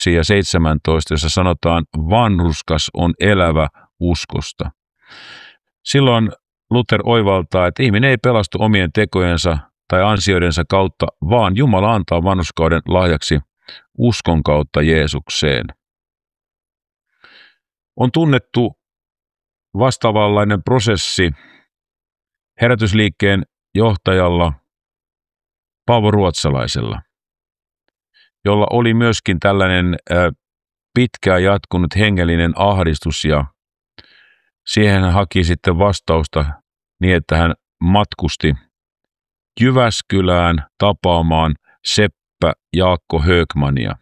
ja 17, jossa sanotaan, vanhurskas on elävä uskosta. Silloin Luther oivaltaa, että ihminen ei pelastu omien tekojensa tai ansioidensa kautta, vaan Jumala antaa vanhurskauden lahjaksi uskon kautta Jeesukseen. On tunnettu vastaavanlainen prosessi herätysliikkeen johtajalla Paavo Ruotsalaisella, jolla oli myöskin tällainen pitkään jatkunut hengellinen ahdistus, ja siihen hän haki sitten vastausta niin, että hän matkusti Jyväskylään tapaamaan seppä Jaakko Högmania.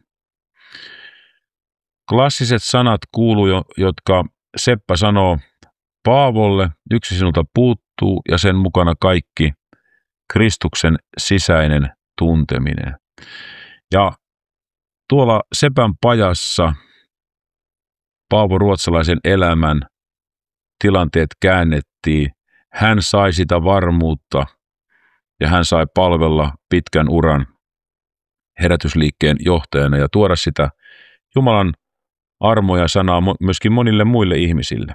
Klassiset sanat kuuluu, jotka seppä sanoo Paavolle, yksi sinulta puuttuu ja sen mukana kaikki Kristuksen sisäinen tunteminen. Ja tuolla sepän pajassa Paavo Ruotsalaisen elämän tilanteet käännettiin. Hän sai sitä varmuutta ja hän sai palvella pitkän uran herätysliikkeen johtajana ja tuoda sitä Jumalan armoa ja sanaa myöskin monille muille ihmisille.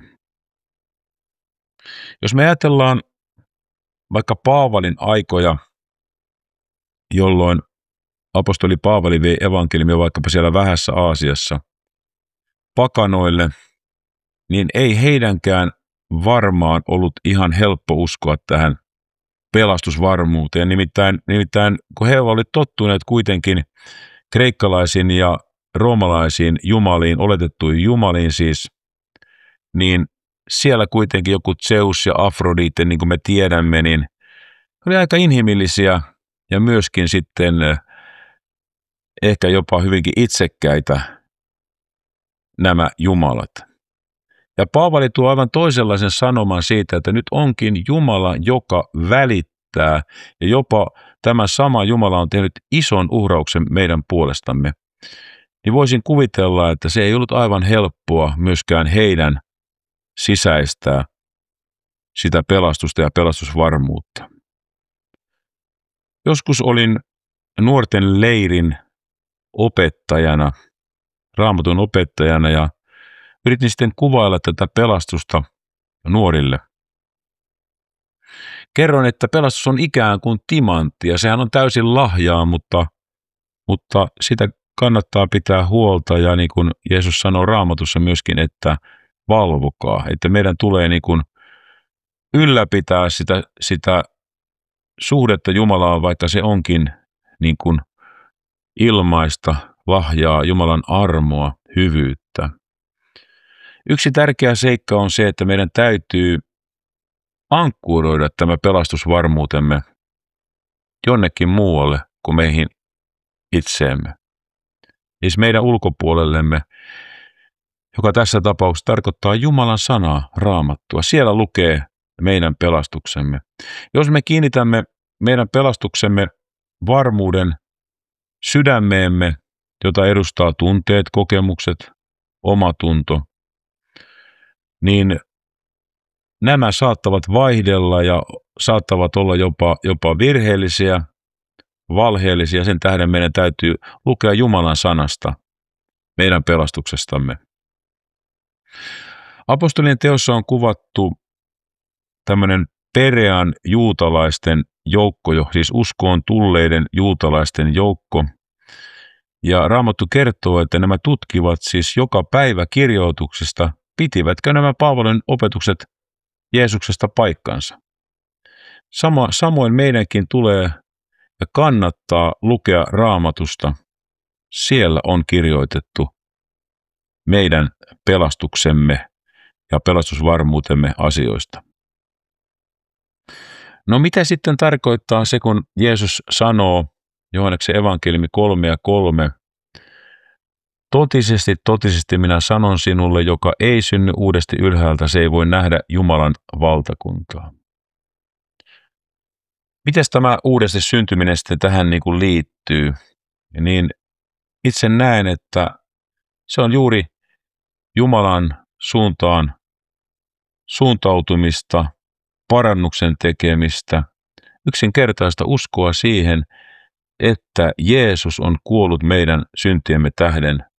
Jos me ajatellaan vaikka Paavalin aikoja, jolloin apostoli Paavali vei evankeliumia vaikkapa siellä vähässä Aasiassa pakanoille, niin ei heidänkään varmaan ollut ihan helppo uskoa tähän pelastusvarmuuteen. Nimittäin kun he olivat tottuneet kuitenkin kreikkalaisiin ja roomalaisiin jumaliin, oletettuihin jumaliin siis, niin siellä kuitenkin joku Zeus ja Afrodite, niin kuin me tiedämme, niin oli aika inhimillisiä ja myöskin sitten ehkä jopa hyvinkin itsekkäitä nämä jumalat. Ja Paavali tuo aivan toisenlaisen sanoman siitä, että nyt onkin Jumala, joka välittää, ja jopa tämä sama Jumala on tehnyt ison uhrauksen meidän puolestamme. Niin voisin kuvitella, että se ei ollut aivan helppoa myöskään heidän sisäistää sitä pelastusta ja pelastusvarmuutta. Joskus olin nuorten leirin opettajana, Raamatun opettajana, ja yritin sitten kuvailla tätä pelastusta nuorille. Kerron, että pelastus on ikään kuin timantti, ja sehän on täysin lahjaa, mutta sitä kannattaa pitää huolta, ja niin kuin Jeesus sanoo Raamatussa myöskin, että valvokaa, että meidän tulee niin kuin ylläpitää sitä suhdetta Jumalaan, vaikka se onkin niin kuin ilmaista lahjaa, Jumalan armoa, hyvyyttä. Yksi tärkeä seikka on se, että meidän täytyy ankkuroida tämä pelastusvarmuutemme jonnekin muualle kuin meihin itseemme. Siis meidän ulkopuolellemme, joka tässä tapauksessa tarkoittaa Jumalan sanaa, Raamattua. Siellä lukee meidän pelastuksemme. Jos me kiinnitämme meidän pelastuksemme varmuuden sydämeemme, jota edustaa tunteet, kokemukset, omatunto, niin nämä saattavat vaihdella ja saattavat olla jopa virheellisiä, valheellisia. Sen tähden meidän täytyy lukea Jumalan sanasta meidän pelastuksestamme. Apostolien teossa on kuvattu tämmöinen Perean juutalaisten joukko, siis uskoon tulleiden juutalaisten joukko. Ja Raamattu kertoo, että nämä tutkivat siis joka päivä kirjoituksista, pitivätkö nämä Paavalin opetukset Jeesuksesta paikkansa. Samoin meidänkin tulee ja kannattaa lukea Raamatusta. Siellä on kirjoitettu meidän pelastuksemme ja pelastusvarmuutemme asioista. No mitä sitten tarkoittaa se, kun Jeesus sanoo Johanneksen evankeliumi 3:3, totisesti minä sanon sinulle, joka ei synny uudesti ylhäältä, se ei voi nähdä Jumalan valtakuntaa. Mites tämä uudesti syntyminen sitten tähän niin kuin liittyy? Niin itse näen, että se on juuri Jumalan suuntaan suuntautumista, parannuksen tekemistä, yksinkertaista uskoa siihen, että Jeesus on kuollut meidän syntiemme tähden